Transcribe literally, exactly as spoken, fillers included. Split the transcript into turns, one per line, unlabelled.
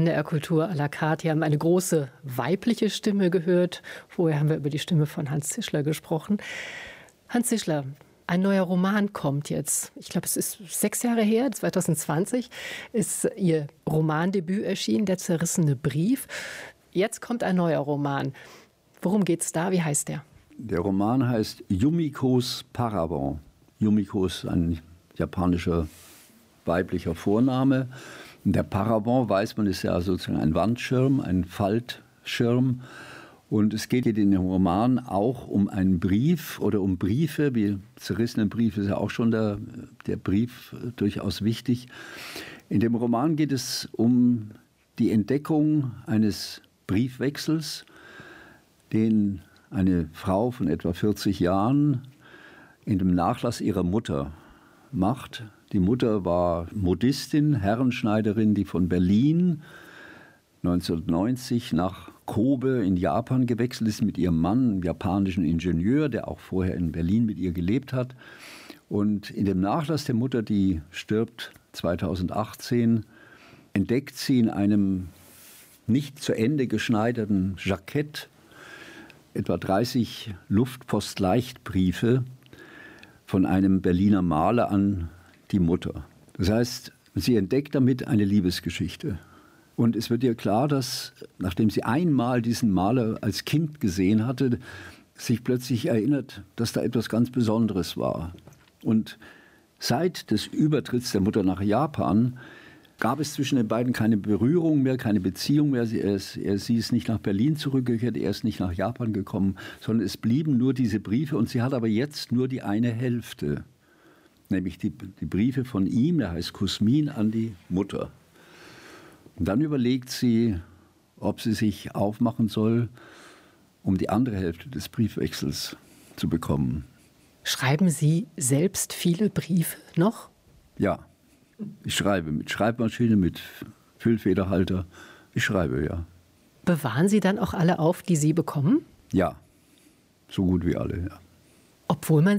N D R-Kultur à la carte. Wir haben eine große weibliche Stimme gehört. Vorher haben wir über die Stimme von Hans Zischler gesprochen. Hans Zischler, ein neuer Roman kommt jetzt. Ich glaube, es ist sechs Jahre her, zwanzig zwanzig, ist Ihr Romandebüt erschienen, Der zerrissene Brief. Jetzt kommt ein neuer Roman. Worum geht's da? Wie heißt der?
Der Roman heißt Yumikos Paravent. Yumiko ist ein japanischer weiblicher Vorname. Und der Paravent, weiß man, ist ja sozusagen ein Wandschirm, ein Faltschirm. Und es geht in dem Roman auch um einen Brief oder um Briefe. Wie zerrissene Briefe ist ja auch schon der, der Brief durchaus wichtig. In dem Roman geht es um die Entdeckung eines Briefwechsels, den eine Frau von etwa vierzig Jahren in dem Nachlass ihrer Mutter macht. Die Mutter war Modistin, Herrenschneiderin, die von Berlin neunzehnhundertneunzig nach Kobe in Japan gewechselt ist mit ihrem Mann, einem japanischen Ingenieur, der auch vorher in Berlin mit ihr gelebt hat. Und in dem Nachlass der Mutter, die stirbt zweitausendachtzehn, entdeckt sie in einem nicht zu Ende geschneiderten Jackett etwa dreißig Luftpostleichtbriefe von einem Berliner Maler an die Mutter. Das heißt, sie entdeckt damit eine Liebesgeschichte. Und es wird ihr klar, dass, nachdem sie einmal diesen Maler als Kind gesehen hatte, sich plötzlich erinnert, dass da etwas ganz Besonderes war. Und seit des Übertritts der Mutter nach Japan gab es zwischen den beiden keine Berührung mehr, keine Beziehung mehr. Sie ist, er, sie ist nicht nach Berlin zurückgekehrt, er ist nicht nach Japan gekommen, sondern es blieben nur diese Briefe. Und sie hat aber jetzt nur die eine Hälfte, nämlich die, die Briefe von ihm, der heißt Kusmin, an die Mutter. Und dann überlegt sie, ob sie sich aufmachen soll, um die andere Hälfte des Briefwechsels zu bekommen.
Schreiben Sie selbst viele Briefe noch?
Ja, ich schreibe mit Schreibmaschine, mit Füllfederhalter. Ich schreibe, ja.
Bewahren Sie dann auch alle auf, die Sie bekommen?
Ja, so gut wie alle, ja.
Obwohl man